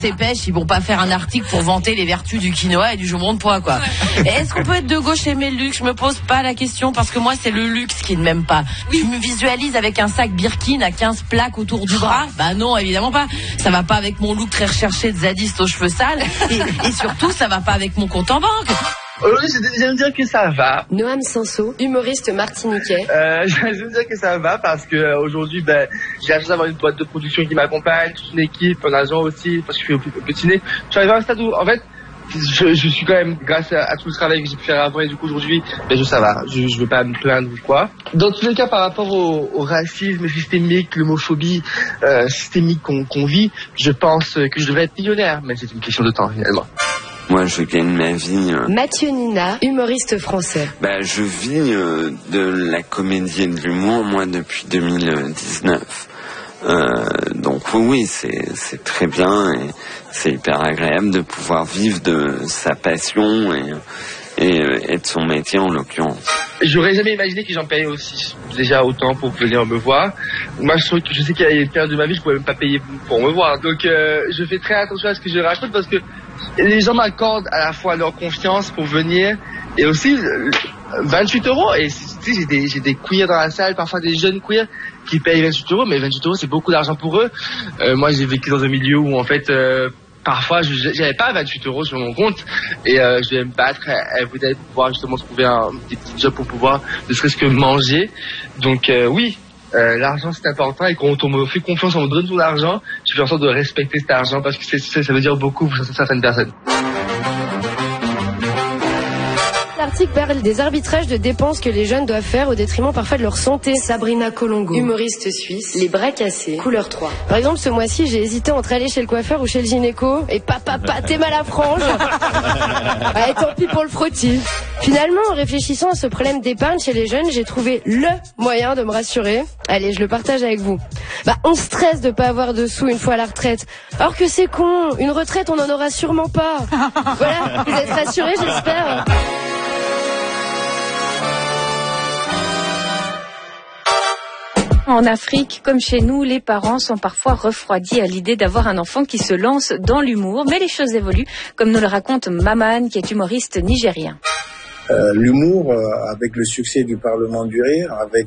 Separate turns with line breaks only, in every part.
Ces pêches, ils vont pas faire un article pour vanter les vertus du quinoa et du jambon de pois, quoi. Est-ce qu'on peut être de gauche et aimer le luxe? Je me pose pas la question parce que moi, c'est le luxe qui ne m'aime pas. Je me visualise avec un sac Birkin à 15 plaques autour du bras. Bah non, évidemment pas. Ça va pas avec mon look très recherché de zadiste aux cheveux sales. Et surtout, ça va pas avec mon compte en banque.
Aujourd'hui, j'aime dire que ça va.
Noam Sanso, humoriste martiniquais.
J'aime dire que ça va parce que aujourd'hui, j'ai la chance d'avoir une boîte de production qui m'accompagne, toute une équipe, un agent aussi, parce que je suis petit. Je suis arrivé à un stade où, en fait, je suis quand même, grâce à tout le travail que j'ai pu faire avant et du coup aujourd'hui, ça va. Je veux pas me plaindre ou quoi. Dans tous les cas, par rapport au racisme systémique, l'homophobie systémique qu'on vit, je pense que je devrais être millionnaire, mais c'est une question de temps finalement.
Moi, je gagne ma vie.
Mathieu Nina, humoriste français.
Je vis de la comédie et de l'humour, moi, depuis 2019. Donc oui, c'est très bien et c'est hyper agréable de pouvoir vivre de sa passion et de son métier en l'occurrence.
J'aurais jamais imaginé que j'en payais aussi déjà autant pour venir me voir. Moi, je sais qu'il y a une période de ma vie, je pouvais même pas payer pour me voir. Donc, je fais très attention à ce que je raconte parce que les gens m'accordent à la fois leur confiance pour venir et aussi 28 €. Et tu sais, j'ai des queers dans la salle, parfois des jeunes queers qui payent 28 €, mais 28 € c'est beaucoup d'argent pour eux. Moi, j'ai vécu dans un milieu où en fait, parfois, j'avais pas 28 € sur mon compte et je vais me battre everyday pour pouvoir justement trouver des petits jobs pour pouvoir ne serait-ce que manger. Donc oui. L'argent c'est important et quand on me fait confiance, on me donne ton argent, je fais en sorte de respecter cet argent parce que ça veut dire beaucoup pour certaines personnes.
L'article parle des arbitrages de dépenses que les jeunes doivent faire au détriment parfois de leur santé. Sabrina Colongo, humoriste suisse, les bras cassés, couleur 3. Par exemple, ce mois-ci, j'ai hésité entre aller chez le coiffeur ou chez le gynéco et papa, t'es mal à frange. Ouais, tant pis pour le frottis. Finalement, en réfléchissant à ce problème d'épargne chez les jeunes, j'ai trouvé le moyen de me rassurer. Allez, je le partage avec vous. On stresse de pas avoir de sous une fois à la retraite. Alors que c'est con, une retraite, on n'en aura sûrement pas. Voilà, vous êtes rassurés, j'espère.
En Afrique, comme chez nous, les parents sont parfois refroidis à l'idée d'avoir un enfant qui se lance dans l'humour. Mais les choses évoluent, comme nous le raconte Maman, qui est humoriste nigérien.
L'humour, avec le succès du Parlement du Rire, avec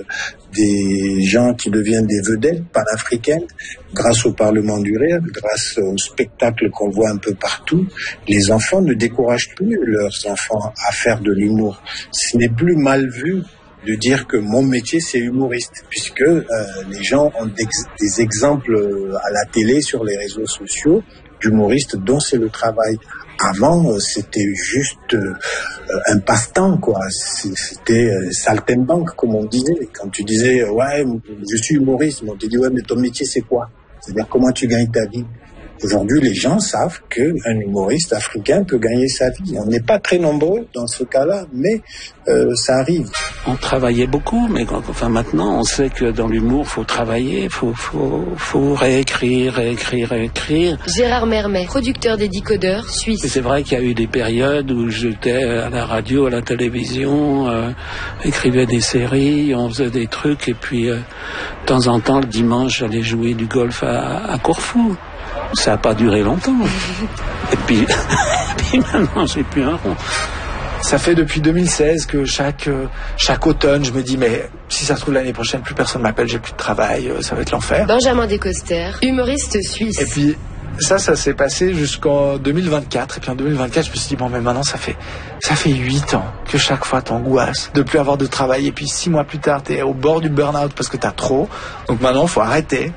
des gens qui deviennent des vedettes panafricaines, grâce au Parlement du Rire, grâce au spectacle qu'on voit un peu partout, les enfants ne découragent plus leurs enfants à faire de l'humour. Ce n'est plus mal vu de dire que mon métier c'est humoriste, puisque les gens ont des exemples à la télé, sur les réseaux sociaux, d'humoristes dont c'est le travail. Avant, c'était juste un passe-temps, quoi. C'était saltimbanque, comme on disait. Quand tu disais, ouais, je suis humoriste, on te dit, ouais, mais ton métier c'est quoi? C'est-à-dire comment tu gagnes ta vie? Aujourd'hui, les gens savent qu'un humoriste africain peut gagner sa vie. On n'est pas très nombreux dans ce cas-là, mais ça arrive.
On travaillait beaucoup, mais maintenant, on sait que dans l'humour, faut travailler, faut réécrire.
Gérard Mermet, producteur des Décodeurs, suisse.
Et c'est vrai qu'il y a eu des périodes où j'étais à la radio, à la télévision, écrivais des séries, on faisait des trucs, et puis de temps en temps, le dimanche, j'allais jouer du golf à Corfou. Ça n'a pas duré longtemps. Et puis maintenant, j'ai plus un rond.
Ça fait depuis 2016 que chaque automne, je me dis, mais si ça se trouve l'année prochaine, plus personne m'appelle, j'ai plus de travail, ça va être l'enfer.
Benjamin Descoster, humoriste suisse.
Et puis, ça s'est passé jusqu'en 2024. Et puis en 2024, je me suis dit, bon, mais maintenant, ça fait 8 ans que chaque fois t'angoisses de plus avoir de travail. Et puis 6 mois plus tard, t'es au bord du burn-out parce que t'as trop. Donc maintenant, il faut arrêter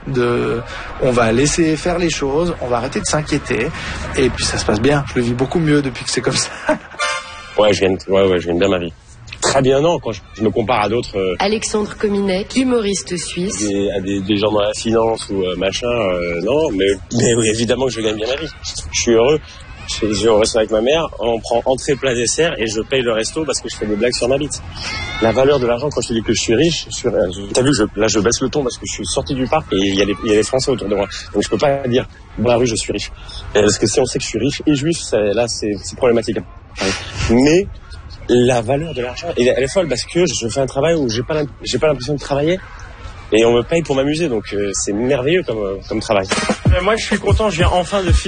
on va laisser faire les choses, on va arrêter de s'inquiéter. Et puis ça se passe bien. Je le vis beaucoup mieux depuis que c'est comme ça.
Ouais, je gagne bien ma vie. Très bien, non, quand je me compare à d'autres...
Alexandre Cominec, humoriste suisse.
À des gens dans la finance ou machin, non, mais oui, évidemment que je gagne bien ma vie. Je suis heureux. Je vais au resto avec ma mère, on prend entrée, plat, dessert et je paye le resto parce que je fais des blagues sur ma bite. La valeur de l'argent, quand je te dis que je suis riche, t'as vu, là je baisse le ton parce que je suis sorti du parc et il y a les Français autour de moi. Donc je peux pas dire, dans la rue je suis riche. Parce que si on sait que je suis riche et juif, là c'est problématique. Mais la valeur de l'argent, elle est folle parce que je fais un travail où j'ai pas l'impression de travailler et on me paye pour m'amuser, donc c'est merveilleux comme travail.
Moi je suis content, je viens enfin de finir.